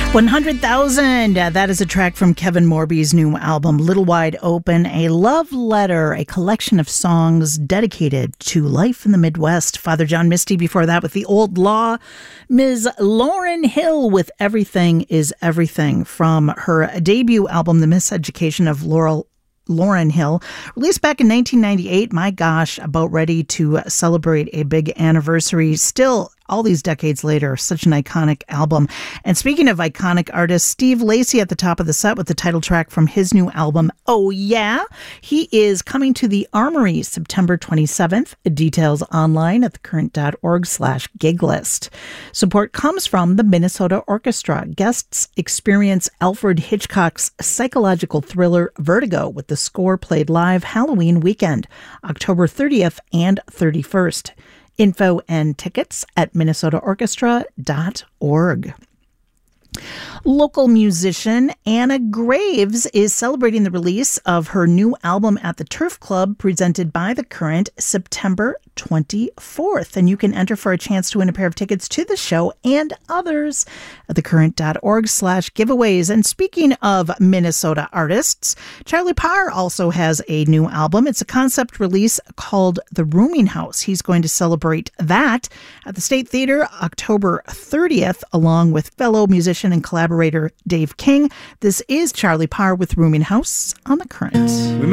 100,000. That is a track from Kevin Morby's new album, Little Wide Open, a love letter, a collection of songs dedicated to life in the Midwest. Father John Misty before that with The Old Law. Ms. Lauryn Hill with Everything is Everything from her debut album, The Miseducation of Lauryn Hill, released back in 1998. My gosh, about ready to celebrate a big anniversary. Still, all these decades later, such an iconic album. And speaking of iconic artists, Steve Lacy at the top of the set with the title track from his new album, Oh Yeah. He is coming to the Armory September 27th. Details online at thecurrent.org/gig list. Support comes from the Minnesota Orchestra. Guests experience Alfred Hitchcock's psychological thriller Vertigo with the score played live Halloween weekend, October 30th and 31st. Info and tickets at minnesotaorchestra.org. Local musician Anna Graves is celebrating the release of her new album at the Turf Club, presented by The Current, September 24th. And you can enter for a chance to win a pair of tickets to the show and others at thecurrent.org/giveaways. And speaking of Minnesota artists, Charlie Parr also has a new album. It's a concept release called The Rooming House. He's going to celebrate that at the State Theater October 30th, along with fellow musician and collaborator Dave King. This is Charlie Parr with Rooming House on The Current.